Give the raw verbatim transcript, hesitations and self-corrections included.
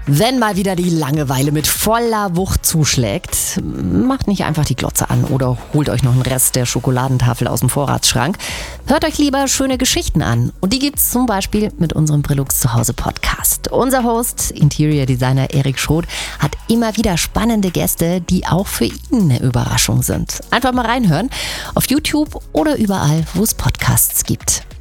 Wenn mal wieder die Langeweile mit voller Wucht zuschlägt, macht nicht einfach die Glotze an oder holt euch noch einen Rest der Schokoladentafel aus dem Vorratsschrank. Hört euch lieber schöne Geschichten an. Und die gibt's zum Beispiel mit unserem Brillux Zuhause Podcast. Unser Host, Interior Designer Erik Schroth, hat immer wieder spannende Gäste, die auch für ihn eine Überraschung sind. Einfach mal reinhören auf YouTube oder überall, wo es Podcasts gibt.